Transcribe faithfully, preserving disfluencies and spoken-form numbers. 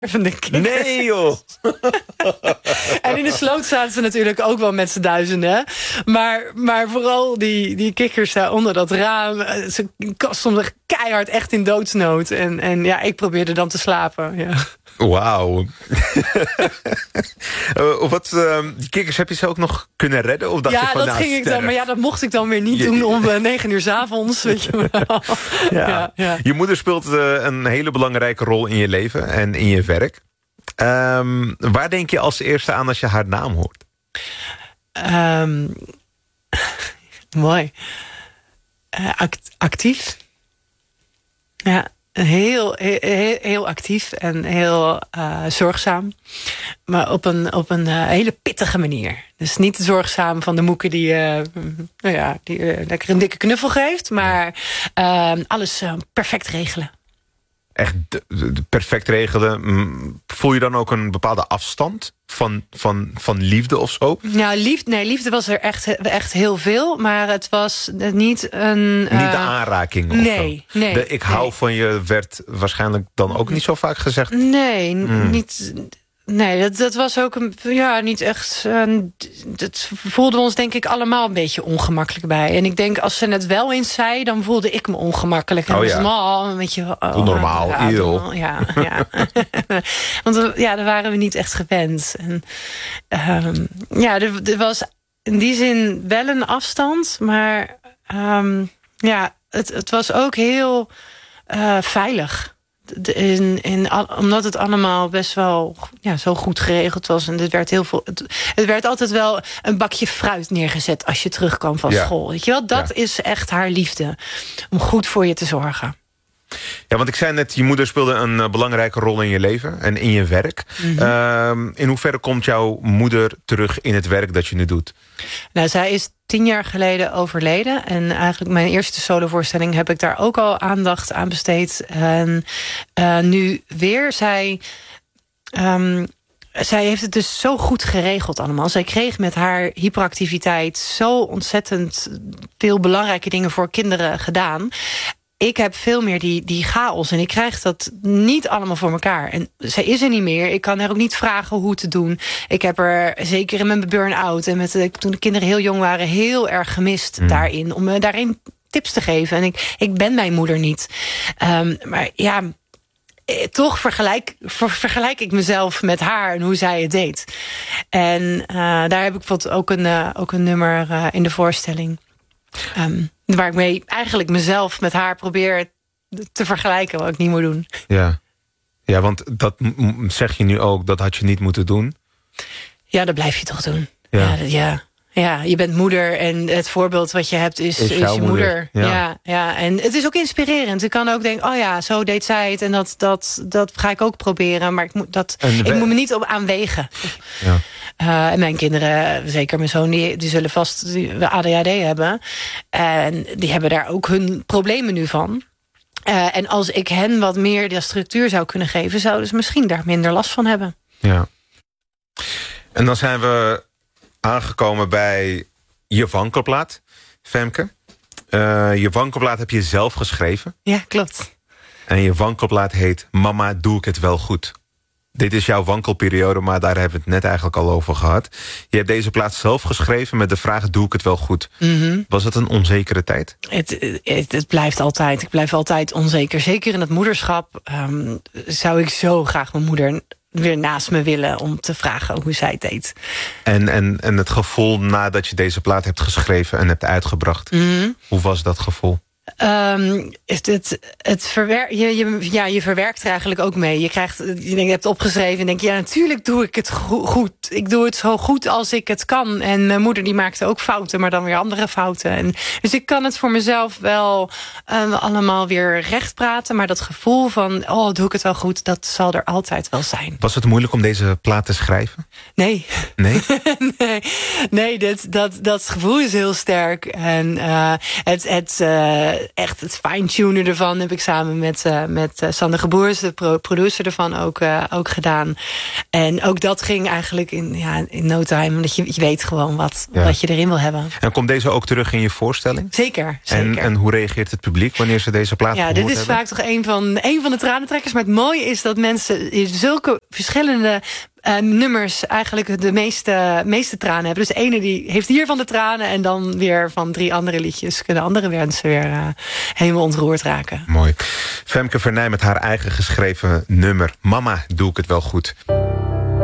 van de kikkers. Nee, joh. En in de sloot zaten ze natuurlijk ook wel met z'n duizenden. Maar, maar vooral die, die kikkers daar onder dat raam. Ze stonden keihard echt in doodsnood. En, en ja, ik probeerde dan te slapen. Ja. Wauw. uh, wat, uh, die kikkers, heb je ze ook nog kunnen redden? Of dacht ja, je van, dat nou, ging ik dan. Maar ja, dat mocht ik dan weer niet je, doen om uh, negen uur 's avonds. Weet je wel. Ja. Ja, ja. Je moeder speelt uh, een hele belangrijke rol in je leven en in je werk. Um, waar denk je als eerste aan als je haar naam hoort? Um, mooi. Uh, act, actief. Ja. Heel, heel, heel actief en heel uh, zorgzaam. Maar op een, op een uh, hele pittige manier. Dus niet zorgzaam van de moeke die, uh, nou ja, die uh, lekker een dikke knuffel geeft. Maar uh, alles uh, perfect regelen. Echt de, de perfect regelen. Voel je dan ook een bepaalde afstand van, van, van liefde of zo? Nou, liefde, nee, liefde was er echt, echt heel veel. Maar het was niet een... Uh, niet de aanraking of nee, zo? Nee, de ik hou nee. van je werd waarschijnlijk dan ook niet zo vaak gezegd? Nee, mm. niet... Nee, dat, dat was ook een, ja, niet echt... Uh, dat voelden we ons denk ik allemaal een beetje ongemakkelijk bij. En ik denk, als ze het wel eens zei, dan voelde ik me ongemakkelijk. En oh was ja. Oh, een beetje, oh, Doe normaal, ja, idel. Ja, ja. Want ja, daar waren we niet echt gewend. En, um, ja, er, er was in die zin wel een afstand. Maar um, ja, het, het was ook heel uh, veilig. In, in, omdat het allemaal best wel ja, zo goed geregeld was. En het werd, heel veel, het, het werd altijd wel een bakje fruit neergezet als je terugkwam van ja. school. Weet je wel? Dat ja. is echt haar liefde. Om goed voor je te zorgen. Ja, want ik zei net, je moeder speelde een uh, belangrijke rol in je leven en in je werk. Mm-hmm. Uh, in hoeverre komt jouw moeder terug in het werk dat je nu doet? Nou, zij is tien jaar geleden overleden. En eigenlijk mijn eerste solovoorstelling heb ik daar ook al aandacht aan besteed. En uh, nu weer, zij... Um, Zij heeft het dus zo goed geregeld allemaal. Zij kreeg met haar hyperactiviteit zo ontzettend veel belangrijke dingen voor kinderen gedaan. Ik heb veel meer die, die chaos en ik krijg dat niet allemaal voor elkaar. En zij is er niet meer. Ik kan haar ook niet vragen hoe te doen. Ik heb er zeker in mijn burn-out en met de, toen de kinderen heel jong waren heel erg gemist mm. daarin. Om me daarin tips te geven. En ik, ik ben mijn moeder niet. Um, maar ja... Toch vergelijk, ver, vergelijk ik mezelf met haar en hoe zij het deed. En uh, daar heb ik bijvoorbeeld ook een, uh, ook een nummer uh, in de voorstelling. Um, waar ik mee eigenlijk mezelf met haar probeer te vergelijken, wat ik niet moet doen. Ja, ja want dat zeg je nu ook, dat had je niet moeten doen. Ja, dat blijf je toch doen. Ja, ja, dat, ja. Ja, je bent moeder en het voorbeeld wat je hebt is, is, is je moeder. moeder. Ja. Ja, ja, en het is ook inspirerend. Ik kan ook denken, oh ja, zo deed zij het en dat, dat, dat ga ik ook proberen. Maar ik moet, dat, ik moet me niet op aanwegen. Ja. Uh, en mijn kinderen, zeker mijn zoon, die, die zullen vast A D H D hebben. En die hebben daar ook hun problemen nu van. Uh, en als ik hen wat meer de structuur zou kunnen geven, zouden ze misschien daar minder last van hebben. Ja. En dan zijn we aangekomen bij je wankelplaat, Femke. Uh, je wankelplaat heb je zelf geschreven. Ja, klopt. En je wankelplaat heet Mama, doe ik het wel goed? Dit is jouw wankelperiode, maar daar hebben we het net eigenlijk al over gehad. Je hebt deze plaat zelf geschreven met de vraag, doe ik het wel goed? Mm-hmm. Was het een onzekere tijd? Het, het, het blijft altijd. Ik blijf altijd onzeker. Zeker in het moederschap um, zou ik zo graag mijn moeder weer naast me willen om te vragen hoe zij het deed. En, en, en het gevoel nadat je deze plaat hebt geschreven en hebt uitgebracht. Mm-hmm. Hoe was dat gevoel? Um, het, het, het verwer- je, je, ja, je verwerkt er eigenlijk ook mee. Je krijgt, je, denkt, je hebt opgeschreven en denk je, ja, natuurlijk doe ik het go- goed. Ik doe het zo goed als ik het kan. En mijn moeder die maakte ook fouten, maar dan weer andere fouten. En, dus ik kan het voor mezelf wel um, allemaal weer recht praten. Maar dat gevoel van, oh, doe ik het wel goed, dat zal er altijd wel zijn. Was het moeilijk om deze plaat te schrijven? Nee. Nee? nee, nee dit, dat, dat gevoel is heel sterk. En uh, het... het uh, echt het fine-tunen ervan heb ik samen met, uh, met uh, Sander Geboers, de pro- producer ervan, ook, uh, ook gedaan. En ook dat ging eigenlijk in, ja, in no time. Omdat je, je weet gewoon wat, ja. wat je erin wil hebben. En komt deze ook terug in je voorstelling? Zeker, zeker. En, en hoe reageert het publiek wanneer ze deze plaat ja, gehoord hebben? Ja, dit is vaak toch een van, een van de tranentrekkers. Maar het mooie is dat mensen zulke verschillende Uh, nummers eigenlijk de meeste, meeste tranen hebben. Dus de ene die heeft hiervan de tranen en dan weer van drie andere liedjes kunnen andere mensen weer uh, helemaal ontroerd raken. Mooi. Femke Vernij met haar eigen geschreven nummer Mama, doe ik het wel goed.